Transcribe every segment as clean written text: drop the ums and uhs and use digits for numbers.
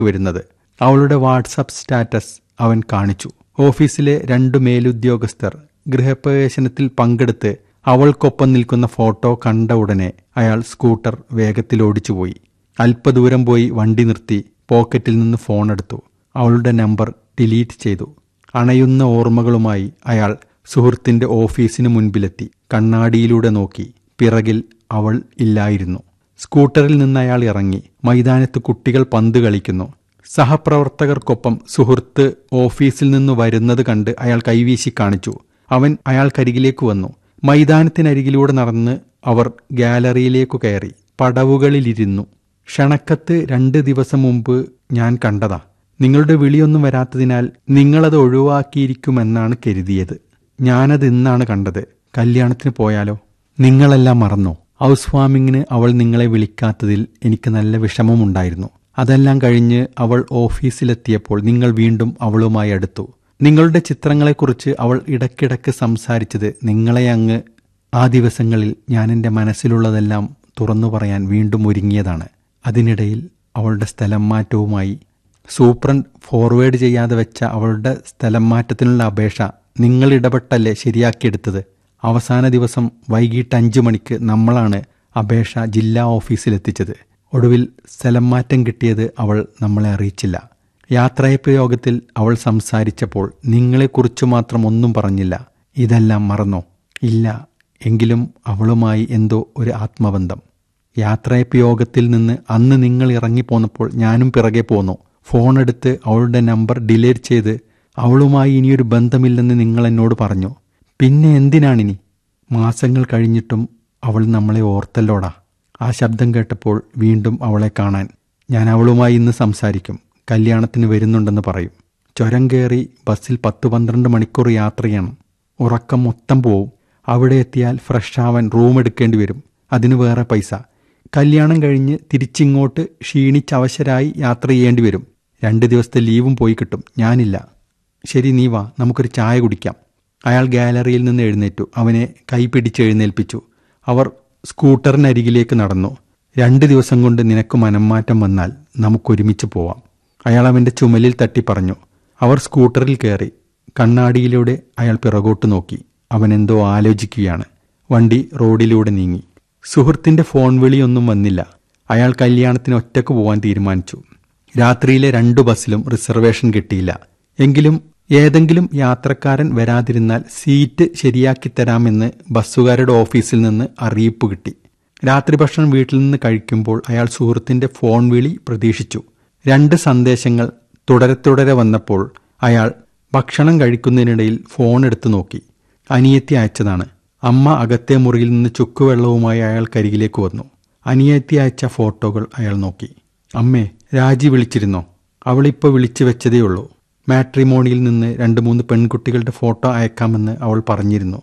വരുന്നത്. അവളുടെ WhatsApp status അവൻ കാണിച്ചു. ഓഫീസിലെ 2 മേലുദ്യോഗസ്ഥർ ഗൃഹപ്രവേശനത്തിൽ പങ്കെടുത്ത് അവൾക്കൊപ്പം നിൽക്കുന്ന ഫോട്ടോ കണ്ട ഉടനെ അയാൾ സ്കൂട്ടർ വേഗത്തിൽ ഓടിച്ചുപോയി. അല്പദൂരം പോയി വണ്ടി നിർത്തി പോക്കറ്റിൽ നിന്ന് ഫോണെടുത്തു. അവളുടെ നമ്പർ ഡിലീറ്റ് ചെയ്തു. അണയുന്ന ഓർമ്മകളുമായി അയാൾ സുഹൃത്തിന്റെ ഓഫീസിന് മുൻപിലെത്തി. കണ്ണാടിയിലൂടെ നോക്കി. പിറകിൽ അവൾ ഇല്ലായിരുന്നു. സ്കൂട്ടറിൽ നിന്ന് അയാൾ ഇറങ്ങി. മൈതാനത്ത് കുട്ടികൾ പന്ത് കളിക്കുന്നു. സഹപ്രവർത്തകർക്കൊപ്പം സുഹൃത്ത് ഓഫീസിൽ നിന്ന് വരുന്നത് കണ്ട് അയാൾ കൈവീശി കാണിച്ചു. അവൻ അയാൾക്കരികിലേക്ക് വന്നു. മൈതാനത്തിനരികിലൂടെ നടന്ന് അവർ ഗാലറിയിലേക്കു കയറി. പടവുകളിലിരുന്നു. ക്ഷണക്കത്ത് 2 ദിവസം മുമ്പ് ഞാൻ കണ്ടതാ. നിങ്ങളുടെ വിളിയൊന്നും വരാത്തതിനാൽ നിങ്ങളത് ഒഴിവാക്കിയിരിക്കുമെന്നാണ് കരുതിയത്. ഞാനത് ഇന്നാണ് കണ്ടത്. കല്യാണത്തിന് പോയാലോ? നിങ്ങളെല്ലാം മറന്നോ? ഹൗസ് വാമിങ്ങിന് അവൾ നിങ്ങളെ വിളിക്കാത്തതിൽ എനിക്ക് നല്ല വിഷമമുണ്ടായിരുന്നു. അതെല്ലാം കഴിഞ്ഞ് അവൾ ഓഫീസിലെത്തിയപ്പോൾ നിങ്ങൾ വീണ്ടും അവളുമായി അടുത്തു. നിങ്ങളുടെ ചിത്രങ്ങളെക്കുറിച്ച് അവൾ ഇടയ്ക്കിടയ്ക്ക് സംസാരിച്ചത് നിങ്ങളെ അങ്ങ്. ആ ദിവസങ്ങളിൽ ഞാൻ എൻ്റെ മനസ്സിലുള്ളതെല്ലാം തുറന്നു പറയാൻ വീണ്ടും ഒരുങ്ങിയതാണ്. അതിനിടയിൽ അവളുടെ സ്ഥലം മാറ്റവുമായി. സൂപ്രണ്ട് ഫോർവേഡ് ചെയ്യാതെ വെച്ച അവളുടെ സ്ഥലം മാറ്റത്തിനുള്ള അപേക്ഷ നിങ്ങൾ ഇടപെട്ടല്ലേ ശരിയാക്കിയെടുത്തത്. അവസാന ദിവസം വൈകിട്ട് 5 മണിക്ക് നമ്മളാണ് അപേക്ഷ ജില്ലാ ഓഫീസിലെത്തിച്ചത്. ഒടുവിൽ സ്ഥലം മാറ്റം കിട്ടിയത് അവൾ നമ്മളെ അറിയിച്ചില്ല. യാത്രയപ്പ് യോഗത്തിൽ അവൾ സംസാരിച്ചപ്പോൾ നിങ്ങളെക്കുറിച്ചു മാത്രം ഒന്നും പറഞ്ഞില്ല. ഇതെല്ലാം മറന്നോ? ഇല്ല. എങ്കിലും അവളുമായി എന്തോ ഒരു ആത്മബന്ധം. യാത്രയപ്പ് യോഗത്തിൽ നിന്ന് അന്ന് നിങ്ങൾ ഇറങ്ങിപ്പോന്നപ്പോൾ ഞാനും പിറകെ പോന്നു. ഫോണെടുത്ത് അവളുടെ നമ്പർ ഡിലീറ്റ് ചെയ്ത് അവളുമായി ഇനിയൊരു ബന്ധമില്ലെന്ന് നിങ്ങൾ എന്നോട് പറഞ്ഞു. പിന്നെ എന്തിനാണിനി? മാസങ്ങൾ കഴിഞ്ഞിട്ടും അവൾ നമ്മളെ ഓർത്തല്ലോടാ. ആ ശബ്ദം കേട്ടപ്പോൾ വീണ്ടും അവളെ കാണാൻ. ഞാൻ അവളുമായി ഇന്ന് സംസാരിക്കും. കല്യാണത്തിന് വരുന്നുണ്ടെന്ന് പറയും. ചുരം കയറി ബസ്സിൽ 10-12 മണിക്കൂർ യാത്ര ചെയ്യണം. ഉറക്കം മൊത്തം പോവും. അവിടെ എത്തിയാൽ ഫ്രഷ് ആവാൻ റൂം എടുക്കേണ്ടി വരും. അതിന് വേറെ പൈസ. കല്യാണം കഴിഞ്ഞ് തിരിച്ചിങ്ങോട്ട് ക്ഷീണിച്ചവശരായി യാത്ര ചെയ്യേണ്ടി വരും. 2 ദിവസത്തെ ലീവും പോയി കിട്ടും. ഞാനില്ല. ശരി, നീ വാ, നമുക്കൊരു ചായ കുടിക്കാം. അയാൾ ഗാലറിയിൽ നിന്ന് എഴുന്നേറ്റു. അവനെ കൈ പിടിച്ചെഴുന്നേൽപ്പിച്ചു. അവർ സ്കൂട്ടറിനരികിലേക്ക് നടന്നു. 2 ദിവസം കൊണ്ട് നിനക്ക് മനംമാറ്റം വന്നാൽ നമുക്കൊരുമിച്ച് പോവാം, അയാൾ അവൻ്റെ ചുമലിൽ തട്ടി പറഞ്ഞു. അവർ സ്കൂട്ടറിൽ കയറി. കണ്ണാടിയിലൂടെ അയാൾ പിറകോട്ട് നോക്കി. അവനെന്തോ ആലോചിക്കുകയാണ്. വണ്ടി റോഡിലൂടെ നീങ്ങി. സുഹൃത്തിന്റെ ഫോൺ വിളിയൊന്നും വന്നില്ല. അയാൾ കല്യാണത്തിന് ഒറ്റക്ക് പോവാൻ തീരുമാനിച്ചു. രാത്രിയിലെ 2 ബസ്സിലും റിസർവേഷൻ കിട്ടിയില്ല. എങ്കിലും ഏതെങ്കിലും യാത്രക്കാരൻ വരാതിരുന്നാൽ സീറ്റ് ശരിയാക്കിത്തരാമെന്ന് ബസ്സുകാരുടെ ഓഫീസിൽ നിന്ന് അറിയിപ്പ് കിട്ടി. രാത്രി ഭക്ഷണം വീട്ടിൽ നിന്ന് കഴിക്കുമ്പോൾ അയാൾ സുഹൃത്തിന്റെ ഫോൺ വിളി പ്രതീക്ഷിച്ചു. 2 സന്ദേശങ്ങൾ തുടരെ വന്നപ്പോൾ അയാൾ ഭക്ഷണം കഴിക്കുന്നതിനിടയിൽ ഫോൺ എടുത്തു നോക്കി. അനിയത്തി അയച്ചതാണ്. അമ്മ അകത്തെ മുറിയിൽ നിന്ന് ചുക്കുവെള്ളവുമായി അയാൾക്കരികിലേക്ക് വന്നു. അനിയത്തി അയച്ച ഫോട്ടോകൾ അയാൾ നോക്കി. അമ്മേ, രാജി വിളിച്ചിരുന്നോ? അവളിപ്പോൾ വിളിച്ചു വെച്ചതേയുള്ളൂ. മാട്രിമോണിയിൽ നിന്ന് 2-3 പെൺകുട്ടികളുടെ ഫോട്ടോ അയക്കാമെന്ന് അവൾ പറഞ്ഞിരുന്നു.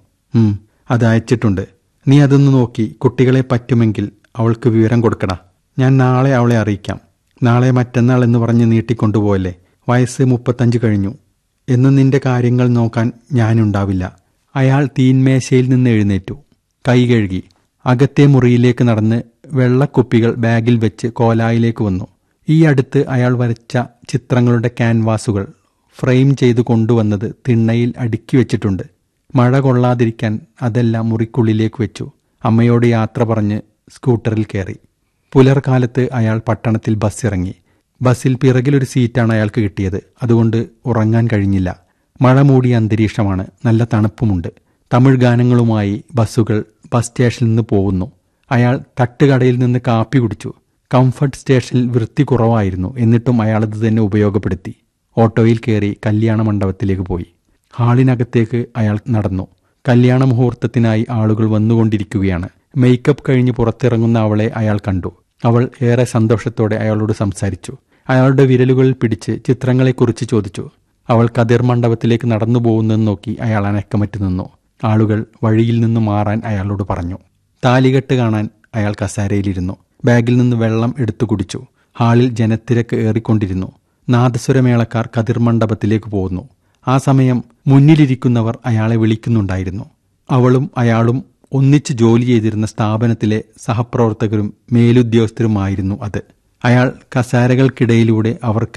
അത് അയച്ചിട്ടുണ്ട്. നീ അതൊന്ന് നോക്കി കുട്ടികളെ പറ്റുമെങ്കിൽ അവൾക്ക് വിവരം കൊടുക്കടാ. ഞാൻ നാളെ അവളെ അറിയിക്കാം. നാളെ മറ്റന്നാൾ എന്ന് പറഞ്ഞ് നീട്ടിക്കൊണ്ടുപോയല്ലേ. വയസ്സ് 35 കഴിഞ്ഞു. എന്നും നിന്റെ കാര്യങ്ങൾ നോക്കാൻ ഞാനുണ്ടാവില്ല. അയാൾ തീന്മേശയിൽ നിന്ന് എഴുന്നേറ്റു. കൈ കഴുകി അകത്തെ മുറിയിലേക്ക് നടന്ന് വെള്ളക്കുപ്പികൾ ബാഗിൽ വെച്ച് കോലായിലേക്ക് വന്നു. ഈ അടുത്ത് അയാൾ വരച്ച ചിത്രങ്ങളുടെ ക്യാൻവാസുകൾ ഫ്രെയിം ചെയ്തു കൊണ്ടുവന്നത് തിണ്ണയിൽ അടുക്കി വെച്ചിട്ടുണ്ട്. മഴ കൊള്ളാതിരിക്കാൻ അതെല്ലാം മുറിക്കുള്ളിലേക്ക് വെച്ചു. അമ്മയോട് യാത്ര പറഞ്ഞ് സ്കൂട്ടറിൽ കയറി. പുലർക്കാലത്ത് അയാൾ പട്ടണത്തിൽ ബസ് ഇറങ്ങി. ബസ്സിൽ പിറകിലൊരു സീറ്റാണ് അയാൾക്ക് കിട്ടിയത്. അതുകൊണ്ട് ഉറങ്ങാൻ കഴിഞ്ഞില്ല. മഴ മൂടിയ അന്തരീക്ഷമാണ്. നല്ല തണുപ്പുമുണ്ട്. തമിഴ് ഗാനങ്ങളുമായി ബസ്സുകൾ ബസ് സ്റ്റേഷനിൽ നിന്ന് പോകുന്നു. അയാൾ തട്ടുകടയിൽ നിന്ന് കാപ്പി കുടിച്ചു. കംഫർട്ട് സ്റ്റേഷനിൽ വൃത്തി കുറവായിരുന്നു. എന്നിട്ടും അയാളത് തന്നെ ഉപയോഗപ്പെടുത്തി. ഓട്ടോയിൽ കയറി കല്യാണ മണ്ഡപത്തിലേക്ക് പോയി. ഹാളിനകത്തേക്ക് അയാൾ നടന്നു. കല്യാണ മുഹൂർത്തത്തിനായി ആളുകൾ വന്നുകൊണ്ടിരിക്കുകയാണ്. മേക്കപ്പ് കഴിഞ്ഞ് പുറത്തിറങ്ങുന്ന അവളെ അയാൾ കണ്ടു. അവൾ ഏറെ സന്തോഷത്തോടെ അയാളോട് സംസാരിച്ചു. അയാളുടെ വിരലുകളിൽ പിടിച്ച് ചിത്രങ്ങളെക്കുറിച്ച് ചോദിച്ചു. അവൾ കതിർ മണ്ഡപത്തിലേക്ക് നടന്നു പോകുന്നതെന്ന് നോക്കി അയാൾ അനക്കമറ്റ് നിന്നു. ആളുകൾ വഴിയിൽ നിന്ന് മാറാൻ അയാളോട് പറഞ്ഞു. താലികെട്ട് കാണാൻ അയാൾ കസേരയിലിരുന്നു. ബാഗിൽ നിന്ന് വെള്ളം എടുത്തു കുടിച്ചു. ഹാളിൽ ജനത്തിരക്ക് ഏറിക്കൊണ്ടിരുന്നു. നാദസ്വരമേളക്കാർ കതിർ മണ്ഡപത്തിലേക്ക് പോകുന്നു. ആ സമയം മുന്നിലിരിക്കുന്നവർ അയാളെ വിളിക്കുന്നുണ്ടായിരുന്നു. അവളും അയാളും ഒന്നിച്ച് ജോലി ചെയ്തിരുന്ന സ്ഥാപനത്തിലെ സഹപ്രവർത്തകരും മേലുദ്യോഗസ്ഥരുമായിരുന്നു അത്. അയാൾ കസാരകൾക്കിടയിലൂടെ അവർ